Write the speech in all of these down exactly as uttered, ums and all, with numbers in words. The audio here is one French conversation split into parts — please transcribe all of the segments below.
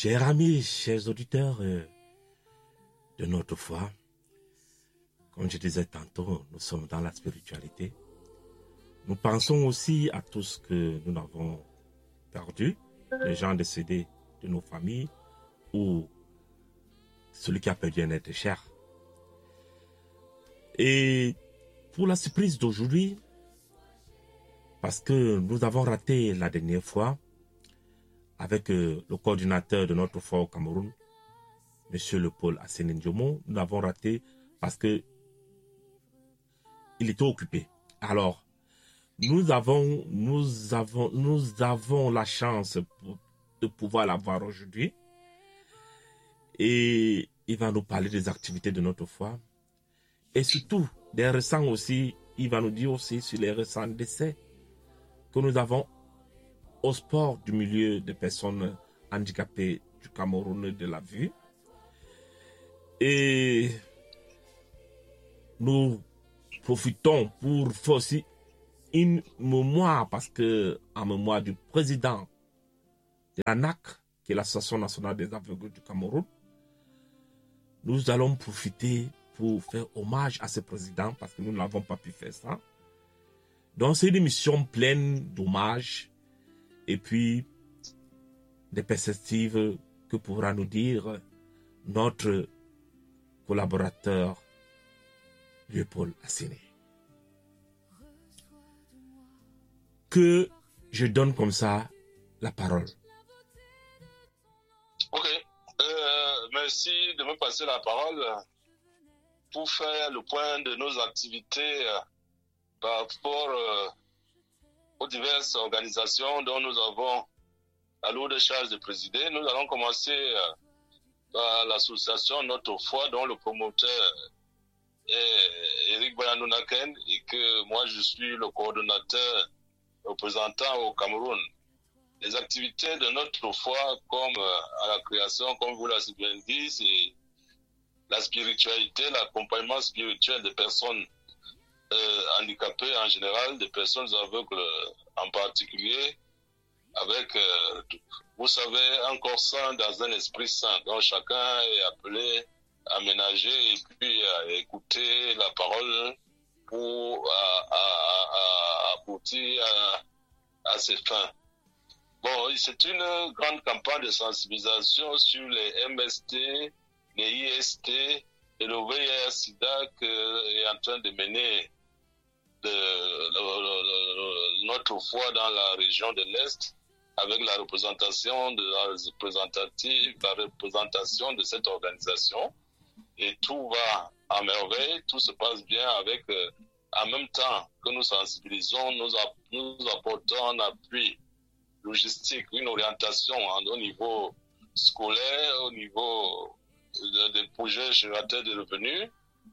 Chers amis, chers auditeurs euh, de notre foi, comme je disais tantôt, nous sommes dans la spiritualité. Nous pensons aussi à tout ce que nous avons perdu, les gens décédés de nos familles ou celui qui a perdu un être cher. Et pour la surprise d'aujourd'hui, parce que nous avons raté la dernière fois avec euh, le coordinateur de notre foi au Cameroun, M. Le Paul Assene Ndiomo, nous l'avons raté parce que il était occupé. Alors, nous avons, nous avons, nous avons la chance pour, de pouvoir l'avoir aujourd'hui. Et il va nous parler des activités de notre foi. Et surtout, des récents aussi, il va nous dire aussi sur les récents décès que nous avons au sport du milieu des personnes handicapées du Cameroun de la vue. Et nous profitons pour faire aussi une mémoire, parce que en mémoire du président de l'A N A C, qui est l'Association nationale des aveugles du Cameroun, nous allons profiter pour faire hommage à ce président, parce que nous n'avons pas pu faire ça. Donc c'est une émission pleine d'hommages et puis des perspectives que pourra nous dire notre collaborateur Le Paul Assene. Que je donne comme ça la parole. Ok, euh, merci de me passer la parole pour faire le point de nos activités euh, par rapport euh, aux diverses organisations dont nous avons la lourde charge de présider. Nous allons commencer euh, par l'association Notre Foi, dont le promoteur est Eric Boyanounaken et que moi je suis le coordonnateur représentant au Cameroun. Les activités de Notre Foi, comme euh, à la création, comme vous l'avez bien dit, c'est la spiritualité, l'accompagnement spirituel des personnes euh, handicapées en général, des personnes aveugles en particulier, avec, euh, vous savez, un corps sain dans un esprit sain. Donc chacun est appelé à ménager et puis à écouter la parole pour à, à, à aboutir à, à ses fins. Bon, c'est une grande campagne de sensibilisation sur les M S T, les I S T et le V I H-Sida qu'est en train de mener de, de, de, de notre foi dans la région de l'Est avec la représentation de la représentative, la représentation de cette organisation. Et tout va à merveille, tout se passe bien avec, euh, en même temps que nous sensibilisons, nous, app- nous apportons un appui logistique, une orientation hein, au niveau scolaire, au niveau de- des projets générateurs de revenus.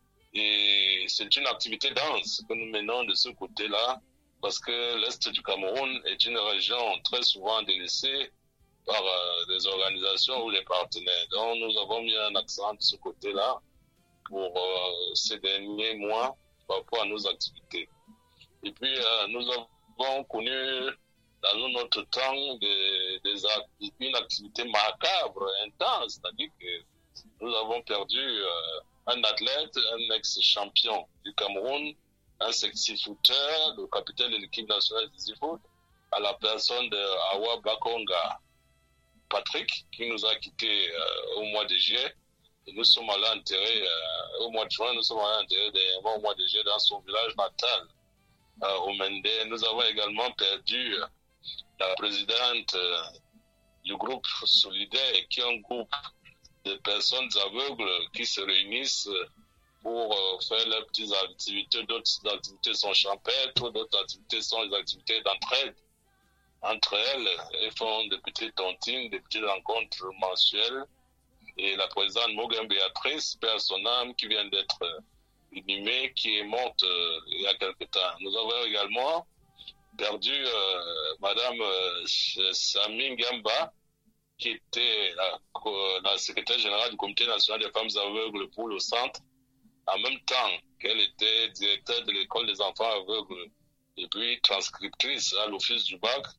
Et c'est une activité dense que nous menons de ce côté-là, parce que l'Est du Cameroun est une région très souvent délaissée par euh, des organisations ou les partenaires. Donc nous avons mis un accent de ce côté-là pour euh, ces derniers mois par rapport à nos activités. Et puis euh, nous avons connu dans notre temps des, des act- une activité macabre, intense, c'est-à-dire que nous avons perdu euh, un athlète, un ex-champion du Cameroun, un sexy-footeur, le capitaine de l'équipe nationale de sexy-foot, à la personne de Awa Bakonga Patrick, qui nous a quittés euh, au mois de juillet. Et nous sommes allés enterrer, euh, au mois de juin, nous sommes allés enterrer dernièrement au mois de juillet dans son village natal, euh, au Mende. Nous avons également perdu euh, la présidente euh, du groupe Solidaire, qui est un groupe de personnes aveugles qui se réunissent pour euh, faire leurs petites activités. D'autres activités sont champêtres, d'autres activités sont les activités d'entraide entre elles. Elles font des petites tontines, des petites rencontres mensuelles. Et la présidente Morgan Béatrice perd son âme, qui vient d'être euh, inhumée, qui est morte euh, il y a quelque temps. Nous avons également perdu euh, Madame euh, Sami Gamba, qui était la, la secrétaire générale du Comité national des femmes aveugles pour le centre, en même temps qu'elle était directrice de l'école des enfants aveugles et puis transcriptrice à l'office du bac.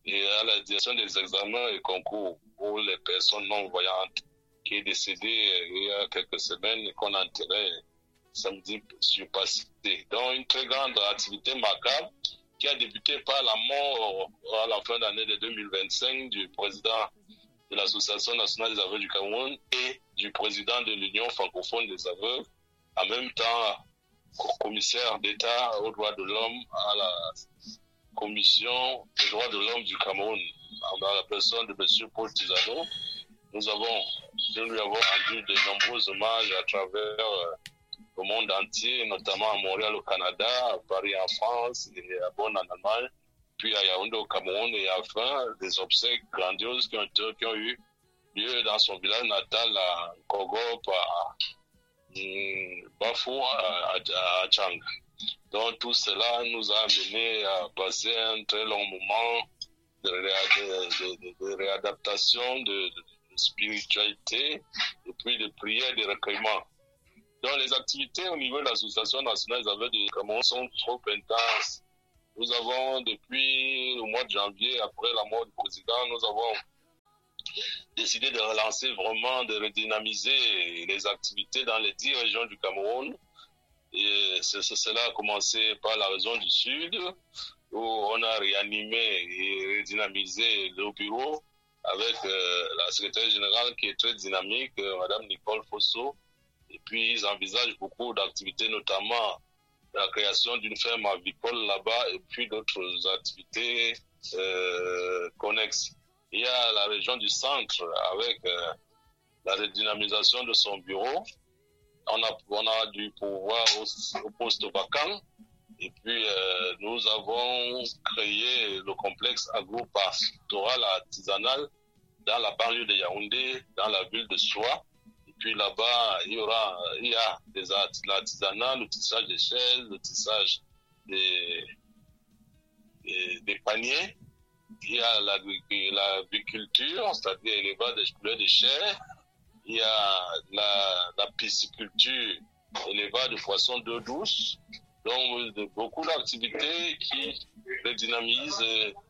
et à la direction des examens et concours pour les personnes non-voyantes, qui est décédé il y a quelques semaines et qu'on a enterré samedi surpassé. Donc une très grande activité macabre qui a débuté par la mort à la fin d'année de deux mille vingt-cinq du président de l'Association nationale des aveugles du Cameroun et du président de l'Union francophone des aveugles, en même temps commissaire d'État aux droits de l'homme à la Commission des droits de l'homme du Cameroun, dans la personne de M. Paul Tizano. Nous avons, nous lui avons rendu de nombreux hommages à travers euh, le monde entier, notamment à Montréal au Canada, à Paris en France, et à Bonn en Allemagne, puis à Yaoundé au Cameroun, et enfin des obsèques grandioses qui ont, qui ont eu lieu dans son village natal à Kogop, à Bafou, à, à, à Tchang. Donc tout cela nous a amené à passer un très long moment de, de, de, de réadaptation, de, de, de spiritualité, et puis de prière, de recueillement. Donc les activités au niveau de l'Association nationale des aveugles du Cameroun sont trop intenses. Nous avons, depuis le mois de janvier, après la mort du président, nous avons décidé de relancer vraiment, de redynamiser les activités dans les dix régions du Cameroun. Et cela a commencé par la région du Sud, où on a réanimé et redynamisé le bureau avec euh, la secrétaire générale qui est très dynamique, euh, Madame Nicole Fosso. Et puis, ils envisagent beaucoup d'activités, notamment la création d'une ferme avicole là-bas et puis d'autres activités euh, connexes. Il y a la région du centre avec euh, la redynamisation de son bureau. On a, on a du pouvoir au, au poste vacant. Et puis, euh, nous avons créé le complexe agro-pastoral artisanal dans la banlieue de Yaoundé, dans la ville de Soie. Et puis là-bas, il y aura, il y a des l'artisanat, le tissage des chaises, le tissage des, des, des paniers. Il y a l'agriculture, c'est-à-dire l'élevage des couleurs de chair. Il y a la, la pisciculture, élevage de poissons d'eau douce. Donc, de, beaucoup d'activités qui redynamisent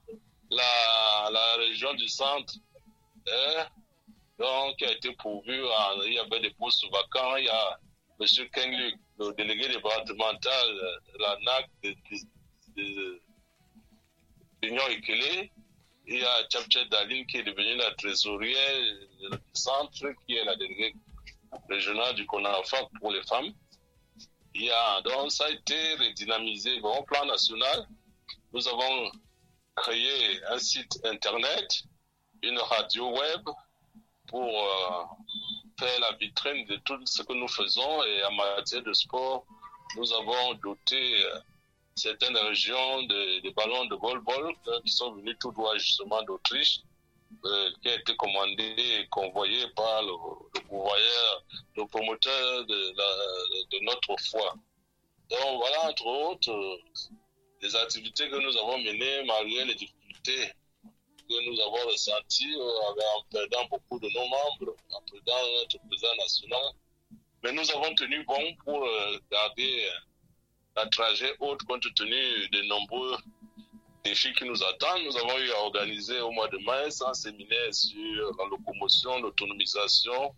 la, la région du centre. Hein, donc, qui a été pourvu, à, il y avait des postes vacants. Il y a M. Kenluc, le délégué départemental de la N A C de, de, de l'Union Ekele. Il y a Tchapchet Daline qui est devenue la trésorière du centre, qui est la déléguée régionale du CONAFAC pour les femmes. Il y a, donc ça a été redynamisé. Bon, au plan national, nous avons créé un site internet, une radio web pour euh, faire la vitrine de tout ce que nous faisons. Et en matière de sport, nous avons doté euh, certaines régions de, de ballons de vol-ball euh, qui sont venus tout droit justement d'Autriche, euh, qui a été commandé et convoyé par le, le pourvoyeur, le promoteur de, la, de notre foi. Donc voilà, entre autres, euh, les activités que nous avons menées malgré les difficultés que nous avons ressenties euh, en perdant beaucoup de nos membres, en perdant notre président national. Mais nous avons tenu bon pour euh, garder euh, la trajet haute compte tenu de nombreux défis qui nous attendent. Nous avons eu à organiser au mois de mars un séminaire sur la locomotion, l'autonomisation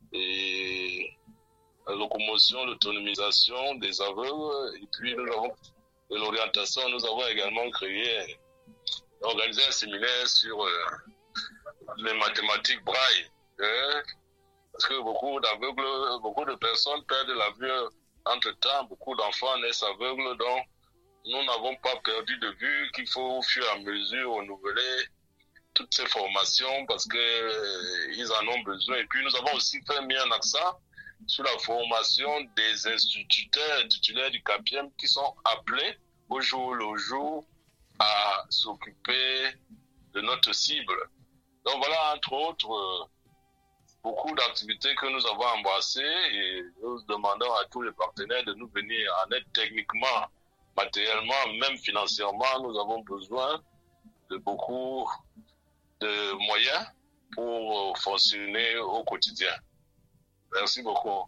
et la locomotion, l'autonomisation des aveugles. Et puis nous avons de l'orientation. Nous avons également créé, organisé un séminaire sur euh, les mathématiques braille. Hein, parce que beaucoup d'aveugles, beaucoup de personnes perdent la vue entre-temps. Beaucoup d'enfants naissent aveugles, donc nous n'avons pas perdu de vue qu'il faut au fur et à mesure renouveler toutes ces formations parce que euh, ils en ont besoin. Et puis nous avons aussi fait mis un accent sur la formation des instituteurs titulaires du CAPIEM qui sont appelés au jour le jour à s'occuper de notre cible. Donc voilà, entre autres, euh, beaucoup d'activités que nous avons embrassées et nous demandons à tous les partenaires de nous venir en aide techniquement, matériellement, même financièrement. Nous avons besoin de beaucoup de moyens pour fonctionner au quotidien. Merci beaucoup.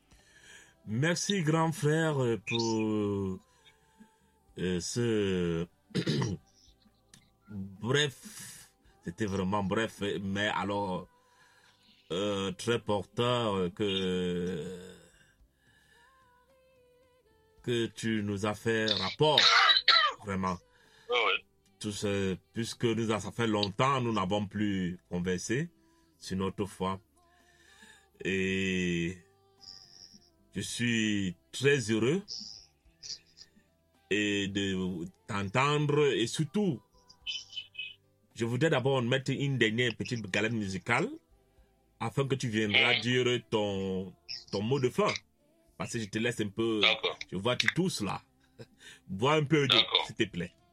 Merci grand frère pour euh, ce Bref, c'était vraiment bref, mais alors euh, très porteur que que tu nous as fait rapport, vraiment. Oh, oui. Tout ce, puisque nous ça fait longtemps, nous n'avons plus conversé sur notre foi. Et je suis très heureux et de t'entendre et surtout, je voudrais d'abord mettre une dernière petite galette musicale afin que tu viendras mmh. dire ton, ton mot de fin. Parce que je te laisse un peu, je vois tu tousses là. Bois un peu d'eau, s'il te plaît.